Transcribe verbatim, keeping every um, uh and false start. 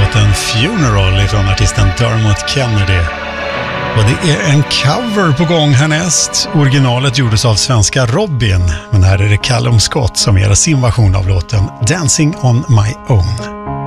låten Funeral från artisten Dermot Kennedy. Och det är en cover på gång härnäst. Originalet gjordes av svenska Robin, men här är det Callum Scott som gör sin version av låten Dancing on My Own.